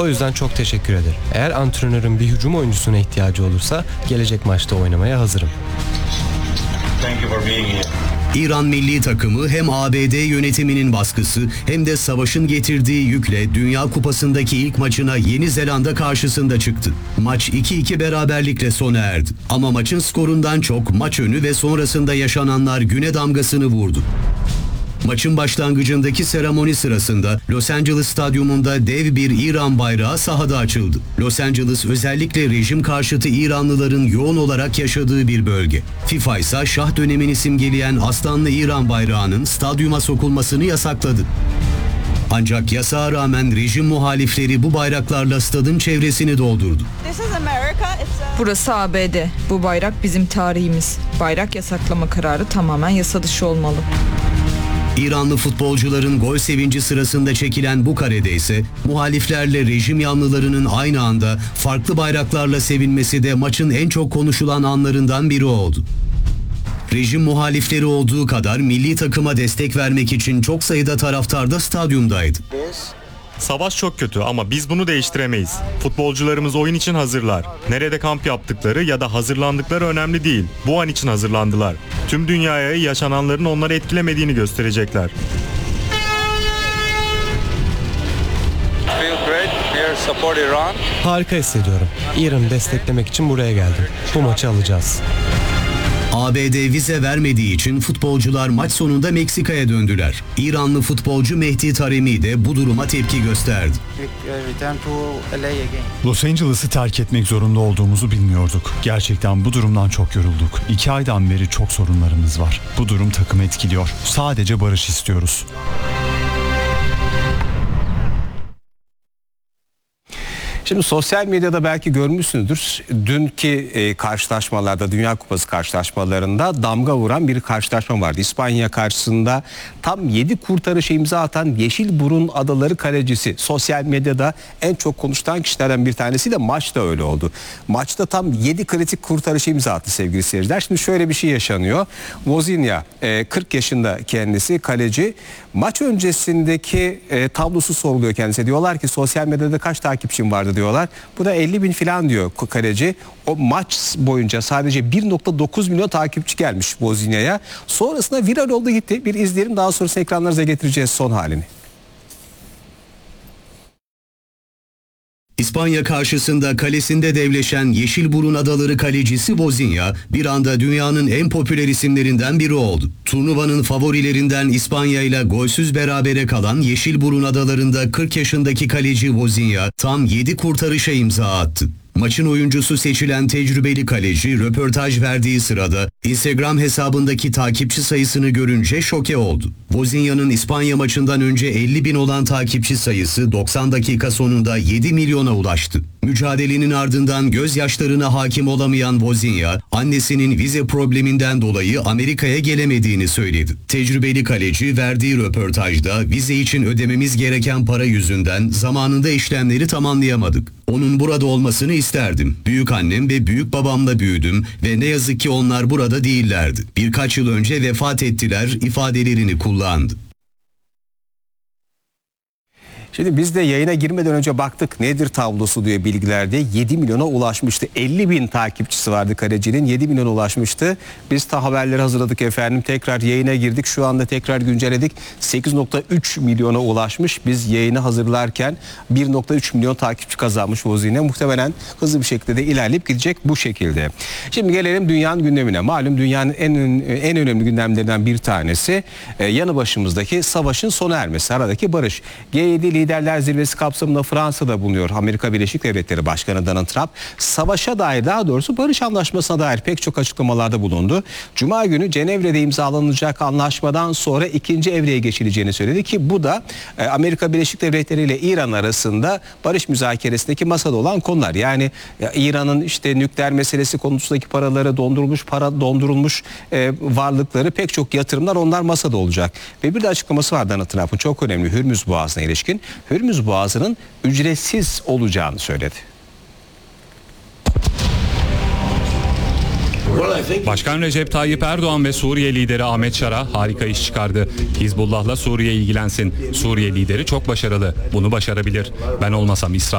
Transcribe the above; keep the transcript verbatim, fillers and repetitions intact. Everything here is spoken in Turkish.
O yüzden çok teşekkür ederim. Eğer antrenörün bir hücum oyuncusuna ihtiyacı olursa gelecek maçta oynamaya hazırım. Thank you for being here. İran milli takımı hem A B D yönetiminin baskısı hem de savaşın getirdiği yükle Dünya Kupası'ndaki ilk maçına Yeni Zelanda karşısında çıktı. Maç iki iki beraberlikle sona erdi. Ama maçın skorundan çok maç önü ve sonrasında yaşananlar güne damgasını vurdu. Maçın başlangıcındaki seremoni sırasında Los Angeles Stadyumunda dev bir İran bayrağı sahada açıldı. Los Angeles özellikle rejim karşıtı İranlıların yoğun olarak yaşadığı bir bölge. FIFA ise şah dönemini simgeleyen aslanlı İran bayrağının stadyuma sokulmasını yasakladı. Ancak yasağa rağmen rejim muhalifleri bu bayraklarla stadın çevresini doldurdu. Burası A B D. Bu bayrak bizim tarihimiz. Bayrak yasaklama kararı tamamen yasa dışı olmalı. İranlı futbolcuların gol sevinci sırasında çekilen bu karede ise muhaliflerle rejim yanlılarının aynı anda farklı bayraklarla sevinmesi de maçın en çok konuşulan anlarından biri oldu. Rejim muhalifleri olduğu kadar milli takıma destek vermek için çok sayıda taraftar da stadyumdaydı. Savaş çok kötü ama biz bunu değiştiremeyiz. Futbolcularımız oyun için hazırlar. Nerede kamp yaptıkları ya da hazırlandıkları önemli değil. Bu an için hazırlandılar. Tüm dünyaya yaşananların onları etkilemediğini gösterecekler. Harika hissediyorum. İran'ı desteklemek için buraya geldim. Bu maçı alacağız. A B D vize vermediği için futbolcular maç sonunda Meksika'ya döndüler. İranlı futbolcu Mehdi Taremi de bu duruma tepki gösterdi. Los Angeles'ı terk etmek zorunda olduğumuzu bilmiyorduk. Gerçekten bu durumdan çok yorulduk. İki aydan beri çok sorunlarımız var. Bu durum takımı etkiliyor. Sadece barış istiyoruz. Şimdi sosyal medyada belki görmüşsünüzdür. Dünkü e, karşılaşmalarda, Dünya Kupası karşılaşmalarında damga vuran bir karşılaşma vardı. İspanya karşısında tam yedi kurtarışa imza atan Yeşilburun Adaları kalecisi. Sosyal medyada en çok konuşulan kişilerden bir tanesi de maçta öyle oldu. Maçta tam yedi kritik kurtarışa imza attı sevgili seyirciler. Şimdi şöyle bir şey yaşanıyor. Vozinha e, kırk yaşında kendisi, kaleci. Maç öncesindeki e, tablosu soruluyor kendisine. Diyorlar ki sosyal medyada kaç takipçin vardı diyorlar. Bu da elli bin falan diyor kaleci. O maç boyunca sadece bir nokta dokuz milyon takipçi gelmiş Vozinha'ya. Sonrasında viral oldu gitti. Bir izleyelim, daha sonrasında ekranlarınıza getireceğiz son halini. İspanya karşısında kalesinde devleşen Yeşilburun Adaları kalecisi Vozinha bir anda dünyanın en popüler isimlerinden biri oldu. Turnuvanın favorilerinden İspanya ile golsüz berabere kalan Yeşilburun Adaları'nda kırk yaşındaki kaleci Vozinha tam yedi kurtarışa imza attı. Maçın oyuncusu seçilen tecrübeli kaleci röportaj verdiği sırada Instagram hesabındaki takipçi sayısını görünce şoke oldu. Vozinha'nın İspanya maçından önce elli bin olan takipçi sayısı doksan dakika sonunda yedi milyona ulaştı. Mücadelenin ardından gözyaşlarına hakim olamayan Vozinha, annesinin vize probleminden dolayı Amerika'ya gelemediğini söyledi. Tecrübeli kaleci verdiği röportajda vize için ödememiz gereken para yüzünden zamanında işlemleri tamamlayamadık. Onun burada olmasını isterdim. Büyükannem ve büyük babamla büyüdüm ve ne yazık ki onlar burada değillerdi. Birkaç yıl önce vefat ettiler ifadelerini kullandı. Şimdi biz de yayına girmeden önce baktık nedir tablosu diye bilgilerde yedi milyona ulaşmıştı. elli bin takipçisi vardı kalecinin, yedi milyona ulaşmıştı. Biz de haberleri hazırladık efendim. Tekrar yayına girdik. Şu anda tekrar güncelledik. sekiz nokta üç milyona ulaşmış. Biz yayını hazırlarken bir nokta üç milyon takipçi kazanmış Vozinha. Muhtemelen hızlı bir şekilde de ilerleyip gidecek bu şekilde. Şimdi gelelim dünyanın gündemine. Malum dünyanın en en önemli gündemlerinden bir tanesi e, yanı başımızdaki savaşın sona ermesi, aradaki barış. G yedi Liderler Zirvesi kapsamında Fransa'da bulunuyor Amerika Birleşik Devletleri Başkanı Donald Trump. Savaşa dair, daha doğrusu barış anlaşmasına dair pek çok açıklamalarda bulundu. Cuma günü Cenevre'de imzalanacak anlaşmadan sonra ikinci evreye geçileceğini söyledi ki bu da e, Amerika Birleşik Devletleri ile İran arasında barış müzakeresindeki masada olan konular. Yani e, İran'ın işte nükleer meselesi konusundaki paraları, dondurulmuş para dondurulmuş e, varlıkları, pek çok yatırımlar, onlar masada olacak. Ve bir de açıklaması var Donald Trump'ın, çok önemli, Hürmüz Boğazı'na ilişkin. Hürmüz Boğazı'nın ücretsiz olacağını söyledi. Başkan Recep Tayyip Erdoğan ve Suriye lideri Ahmet Şara harika iş çıkardı. Hizbullah'la Suriye ilgilensin. Suriye lideri çok başarılı. Bunu başarabilir. Ben olmasam İsrail